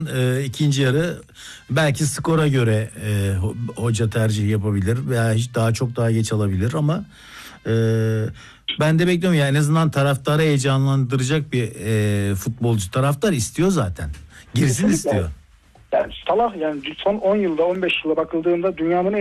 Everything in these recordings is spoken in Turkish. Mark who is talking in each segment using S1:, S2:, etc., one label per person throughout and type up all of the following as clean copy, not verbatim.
S1: İkinci yarı belki skora göre hoca tercih yapabilir veya hiç çok daha geç alabilir ama ben de bekliyorum yani en azından taraftarı heyecanlandıracak bir futbolcu. Taraftar istiyor zaten. Girsin
S2: Kesinlikle
S1: istiyor.
S2: Yani Salah yani son 10 yılda 15 yıla bakıldığında dünyanın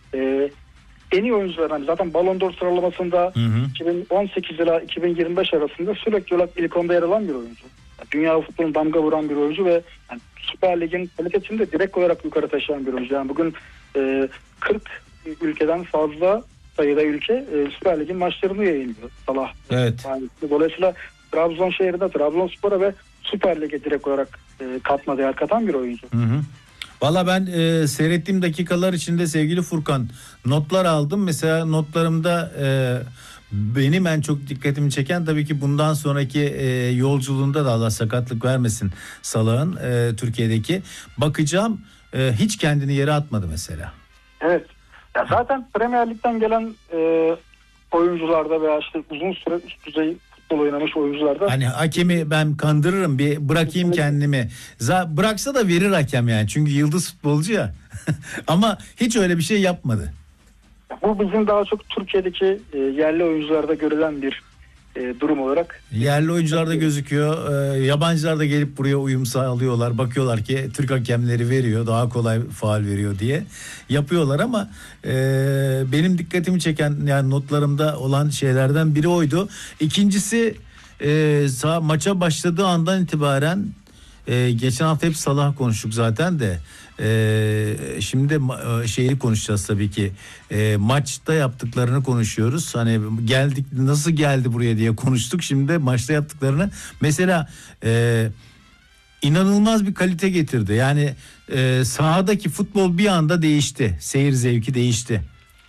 S2: en iyi oyuncularından zaten Ballon d'Or sıralamasında 2018 ile 2025 arasında sürekli olarak ilk 10'da yer alan bir oyuncu. Yani dünya futbolunun damga vuran bir oyuncu ve yani Süper Lig'in kalitesini de direkt olarak yukarı taşıyan bir oyuncu. Yani bugün 40 ülkeden fazla sayıda ülke Süper Lig'in maçlarını yayınlıyor Salah.
S1: Evet.
S2: Yani, dolayısıyla Trabzon şehrinde Trabzonspor'a ve Süper Lig'e direkt olarak katma değer katan bir oyuncu.
S1: Valla ben seyrettiğim dakikalar içinde sevgili Furkan notlar aldım. Mesela notlarımda benim en çok dikkatimi çeken tabii ki bundan sonraki yolculuğunda da Allah sakatlık vermesin Salah'ın Türkiye'deki. Bakacağım hiç kendini yere atmadı mesela.
S2: Evet. Ya zaten Premier Lig'den gelen oyuncularda veya işte uzun süre üst düzey futbol oynamış oyuncularda.
S1: Hani hakemi ben kandırırım bir bırakayım kendimi. Bıraksa da verir hakem yani çünkü yıldız futbolcu ya. Ama hiç öyle bir şey yapmadı.
S2: Bu bizim daha çok Türkiye'deki yerli oyuncularda görülen bir durum olarak.
S1: Yerli oyuncularda gözüküyor. Yabancılar da gelip buraya uyum sağlıyorlar. Bakıyorlar ki Türk hakemleri veriyor. Daha kolay faul veriyor diye yapıyorlar ama benim dikkatimi çeken yani notlarımda olan şeylerden biri oydu. İkincisi maça başladığı andan itibaren geçen hafta hep Salah konuştuk zaten de şimdi şeyi konuşacağız tabii ki maçta yaptıklarını konuşuyoruz hani geldik nasıl geldi buraya diye konuştuk şimdi maçta yaptıklarını mesela inanılmaz bir kalite getirdi yani sahadaki futbol bir anda değişti, seyir zevki değişti.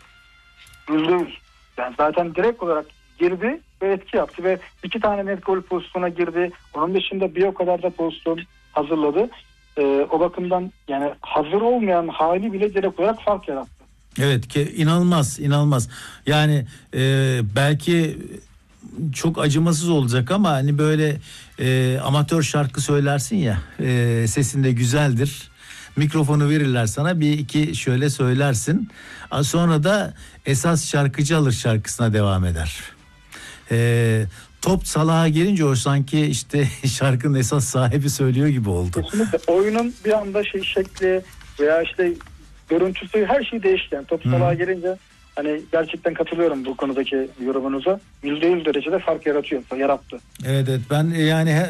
S2: %100 yani zaten direkt olarak girdi ve etki yaptı ve 2 tane net gol pozisyona girdi. Onun dışında bir o kadar da pozisyon hazırladı. O bakımdan yani hazır olmayan hali bile direkt olarak fark yarattı.
S1: Evet ki inanılmaz. Yani belki çok acımasız olacak ama hani böyle amatör şarkı söylersin ya sesin de güzeldir. Mikrofonu verirler sana bir iki şöyle söylersin. Sonra da esas şarkıcı alır şarkısına devam eder. Top Salah'a gelince o sanki işte şarkının esas sahibi söylüyor gibi oldu.
S2: Kesinlikle oyunun bir anda şekli veya işte görüntüsü her şey değişti. Yani top Salah'a gelince hani gerçekten katılıyorum bu konudaki yorumunuza. %100 derecede fark yarattı.
S1: Evet ben yani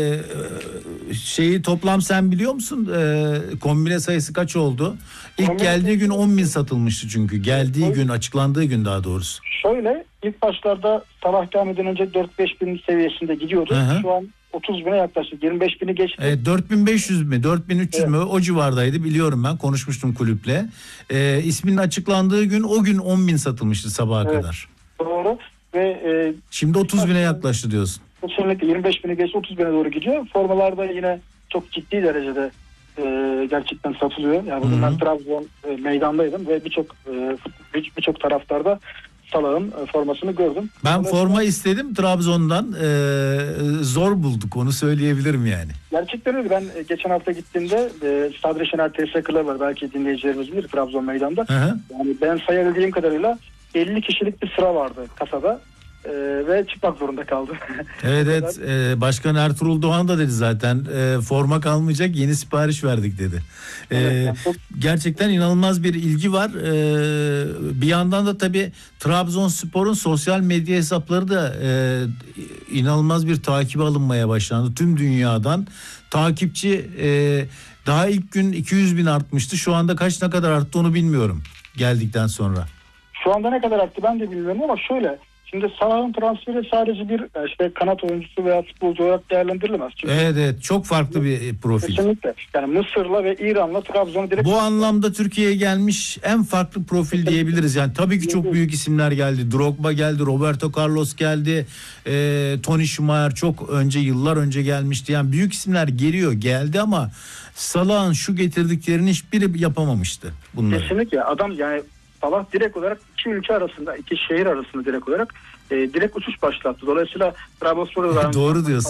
S1: şeyi toplam sen biliyor musun? Kombine sayısı kaç oldu? İlk geldiği gün 10.000 satılmıştı çünkü. Geldiği gün açıklandığı gün daha doğrusu.
S2: Şöyle ilk başlarda Salah gelmeden önce 4-5 bin seviyesinde gidiyordu. Şu an 30 bine yaklaşık 25 bini geçti.
S1: 4500 mi 4300 mü o civardaydı biliyorum ben konuşmuştum kulüple. İsminin açıklandığı gün o gün 10.000 satılmıştı sabaha kadar.
S2: Doğru ve
S1: şimdi 30 bine yaklaştı diyorsun.
S2: Kesinlikle 25 bini geçti 30 bine doğru gidiyor. Formalarda yine çok ciddi derecede gerçekten satılıyor. Yani bugün ben Trabzon meydandaydım ve birçok taraftarda Salah'ın formasını gördüm.
S1: Ben forma istedim Trabzon'dan zor bulduk onu söyleyebilirim yani.
S2: Gerçekten öyle. Ben geçen hafta gittiğimde Sadri Şener TS Club var belki dinleyicilerimiz bilir Trabzon meydanda. Yani ben sayabildiğim kadarıyla 50 kişilik bir sıra vardı kasada. Ve çıkmak zorunda kaldı.
S1: Evet Başkan Ertuğrul Doğan da dedi zaten forma kalmayacak yeni sipariş verdik dedi. Gerçekten inanılmaz bir ilgi var. Bir yandan da tabii Trabzonspor'un sosyal medya hesapları da inanılmaz bir takibe alınmaya başlandı. Tüm dünyadan takipçi daha ilk gün 200 bin artmıştı. Şu anda ne kadar arttı onu bilmiyorum geldikten sonra.
S2: Şu anda ne kadar arttı ben de bilmiyorum ama şöyle. Şimdi Salah'ın transferi sadece bir işte kanat oyuncusu veya futbolcu olarak değerlendirilemez. Çünkü
S1: evet çok farklı bir profil.
S2: Kesinlikle. Yani Mısır'la ve İran'la Trabzon'u direkt...
S1: Bu anlamda Türkiye'ye gelmiş en farklı profil diyebiliriz. Yani tabii ki çok büyük isimler geldi. Drogba geldi, Roberto Carlos geldi, Tony Schumacher çok yıllar önce gelmişti. Yani büyük isimler geldi ama Salah'ın şu getirdiklerini hiçbiri yapamamıştı bunları.
S2: Kesinlikle adam yani Salah direkt olarak iki ülke arasında, iki şehir arasında direkt olarak direkt uçuş başlattı. Dolayısıyla Trabzonspor'da
S1: doğru diyorsun.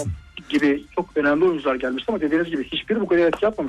S2: gibi çok önemli oyuncular gelmişti ama dediğiniz gibi hiçbiri bu kadar etki yapmamış.